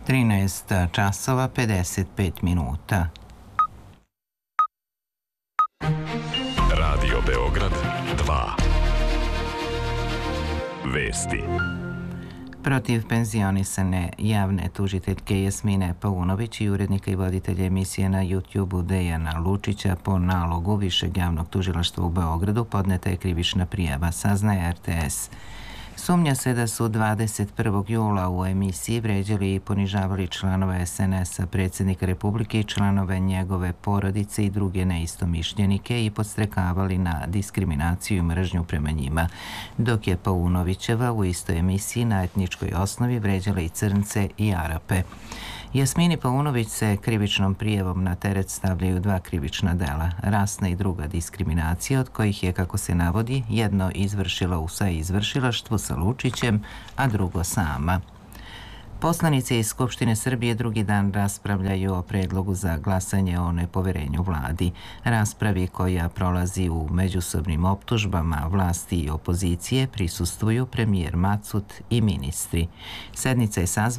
13 časova 55 minuta. Radio Beograd 2. Vesti. Protiv penzionisane javne tužiteljke Jasmine Paunović i urednika i voditelja emisije na YouTube-u Dejana Lučića po nalogu Višeg javnog tužilaštva u Beogradu podneta je krivična prijava, saznaje RTS. Sumnja se da su 21. jula u emisiji vređali i ponižavali članove SNS-a, predsjednika Republike i članove njegove porodice i druge neistomišljenike i podstrekavali na diskriminaciju i mržnju prema njima, dok je Paunovićeva u istoj emisiji na etničkoj osnovi vređala i crnce i Arape. Jasmini Paunović se krivičnom prijavom na teret stavljaju dva krivična dela, rasna i druga diskriminacija, od kojih je, kako se navodi, jedno izvršila u saizvršilaštvu sa Lučićem, a drugo sama. Poslanici iz Skupštine Srbije drugi dan raspravljaju o predlogu za glasanje o nepoverenju vladi. Raspravi koja prolazi u međusobnim optužbama vlasti i opozicije prisustvuju premijer Macut i ministri. Sednica je sazvana